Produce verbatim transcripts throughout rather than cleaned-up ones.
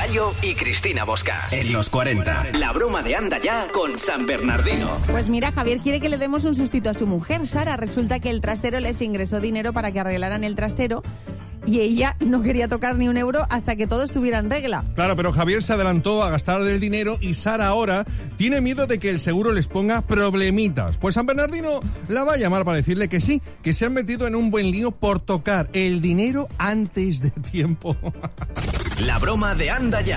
Gallo y Cristina Bosca. En los cuarenta. La broma de Anda Ya con San Bernardino. Pues mira, Javier quiere que le demos un sustito a su mujer, Sara. Resulta que el trastero les ingresó dinero para que arreglaran el trastero y ella no quería tocar ni un euro hasta que todo estuviera en regla. Claro, pero Javier se adelantó a gastar el dinero y Sara ahora tiene miedo de que el seguro les ponga problemitas. Pues San Bernardino la va a llamar para decirle que sí, que se han metido en un buen lío por tocar el dinero antes de tiempo. La broma de Anda Ya.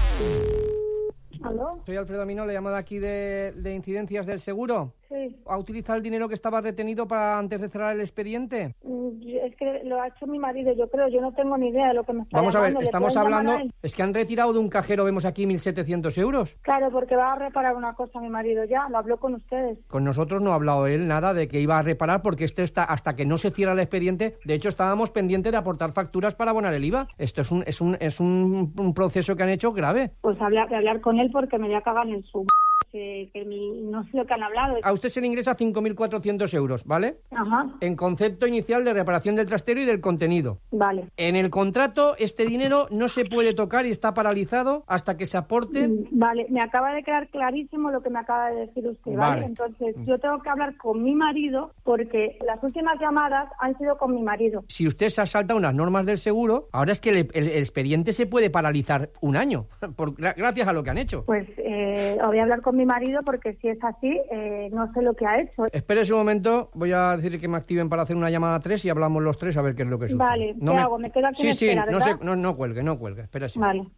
¿Aló? Soy Alfredo Amino, le llamo de aquí de, de Incidencias del Seguro. Sí. ¿Ha utilizado el dinero que estaba retenido para antes de cerrar el expediente? Es que lo ha hecho mi marido, yo creo. Yo no tengo ni idea de lo que me está Vamos llamando. a ver, estamos hablando... Es que han retirado de un cajero, vemos aquí, mil setecientos euros. Claro, porque va a reparar una cosa mi marido ya. Lo habló con ustedes. Con nosotros no ha hablado él nada de que iba a reparar porque esto está hasta que no se cierra el expediente. De hecho, estábamos pendientes de aportar facturas para abonar el I V A. Esto es un es un, es un, un proceso que han hecho grave. Pues hablar, de hablar con él porque me voy a cagar en su... Que, que mi, no sé lo que han hablado. A usted se le ingresa cinco mil cuatrocientos euros, ¿vale? Ajá. En concepto inicial de reparación del trastero y del contenido. Vale. En el contrato, este dinero no se puede tocar y está paralizado hasta que se aporte... Vale, me acaba de quedar clarísimo lo que me acaba de decir usted, ¿vale? vale. Entonces, yo tengo que hablar con mi marido porque las últimas llamadas han sido con mi marido. Si usted se ha saltado unas normas del seguro, ahora es que el, el, el expediente se puede paralizar un año, por, gracias a lo que han hecho. Pues eh, voy a hablar con mi marido porque si es así, eh, no sé lo que ha hecho. Espérese un momento, voy a decir que me activen para hacer una llamada tres y hablamos los tres a ver qué es lo que sucede. Vale, no ¿qué me... hago? ¿Me quedo aquí sí, en sí, espera, no, ¿verdad? sé, no, no cuelgue, no cuelgue, espérese. Vale.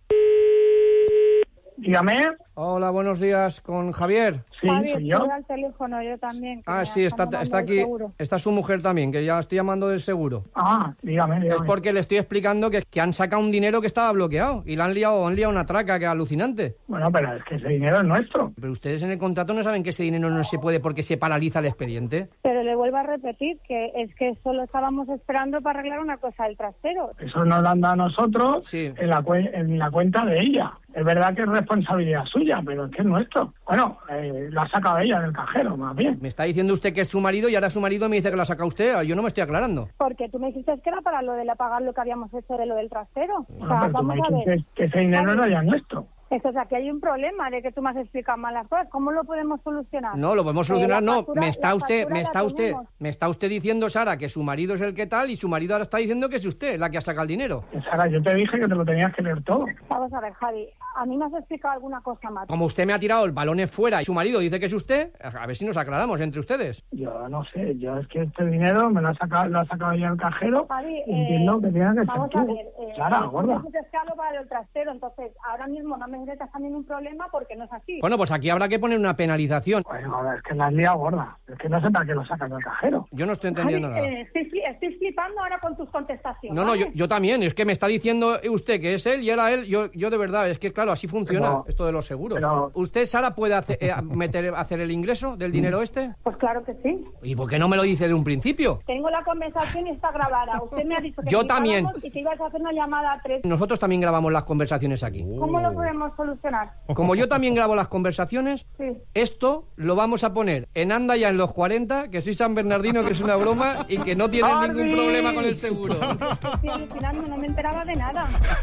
Dígame. Hola, buenos días, ¿con Javier? Sí, Javier, soy yo. estoy al teléfono, yo también. Ah, sí, está, está aquí, está su mujer también, que ya estoy llamando del seguro. Ah, dígame, dígame. Es porque le estoy explicando que, que han sacado un dinero que estaba bloqueado y le han liado, han liado una traca que es alucinante. Bueno, pero es que ese dinero es nuestro. Pero ustedes en el contrato no saben que ese dinero no se puede porque se paraliza el expediente. Pero le vuelvo a repetir que es que solo estábamos esperando para arreglar una cosa del trastero. Eso nos lo han dado a nosotros sí. en, la cuen- en la cuenta de ella. Es verdad que es responsabilidad suya, pero es que es nuestro. Bueno, eh, la ha sacado ella del cajero, más bien. Me está diciendo usted que es su marido y ahora su marido me dice que la saca usted. Yo no me estoy aclarando. Porque tú me dijiste que era para lo de la pagar lo que habíamos hecho de lo del trastero. Bueno, o sea, pero tú me vamos a dijiste ver. que ese dinero no era nuestro. Esto, o sea, que hay un problema de que tú me has explicado mal las cosas. ¿Cómo lo podemos solucionar? No, lo podemos solucionar, Eh, no. factura, Me está usted, me está usted, tenemos. me está usted diciendo, Sara, que su marido es el que tal y su marido ahora está diciendo que es usted la que ha sacado el dinero. Sara, yo te dije que te lo tenías que leer todo. Vamos a ver, Javi, a mí me has explicado alguna cosa más. Como usted me ha tirado el balón fuera y su marido dice que es usted, a ver si nos aclaramos entre ustedes. Yo no sé, yo es que este dinero me lo ha sacado, lo ha sacado ella el cajero. Javi, y entiendo eh, que tiene que ser vamos tú. a ver, eh, Sara, gorda. tú dices que hablo para el trastero, entonces ahora mismo no me metas también un problema porque no es así. Bueno, pues aquí habrá que poner una penalización. Bueno, a ver, es que la has liado gorda. Es que no sé para qué lo sacan del cajero. Yo no estoy entendiendo Javi, nada. eh, estoy, fli- estoy flipando ahora con tus contestaciones. No, no, yo, ¿vale? yo también. Es que me está diciendo usted que es él y era él. Yo, yo de verdad, es que claro, así funciona Pero- esto de los seguros. pero- ¿Usted, Sara, puede hacer, eh, meter, hacer el ingreso del dinero este? Pues claro que sí. ¿Y por qué no me lo dice de un principio? Tengo la conversación y está grabada. Usted me ha dicho que Yo flipáramos también. y que ibas a hacer una llamada a tres. Nosotros también grabamos las conversaciones aquí. ¿Cómo lo podemos solucionar? Como yo también grabo las conversaciones, Sí. esto lo vamos a poner en Anda Ya en los cuarenta, que soy San Bernardino, que es una broma y que no tienen ningún ¡Harry! problema con el seguro. Estoy alucinando, no me enteraba de nada.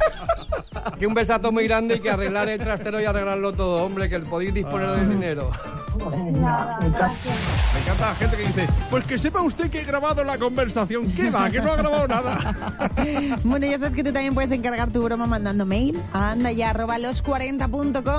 Que un besazo muy grande y que arreglar el trastero y arreglarlo todo, hombre, que podéis disponer del dinero. Nada, gracias. Me encanta la gente que dice, pues que sepa usted que he grabado la conversación. ¿Qué va? Que no ha grabado nada. Bueno, ya sabes que tú también puedes encargar tu broma mandando mail a andaya arroba los cuarenta punto com.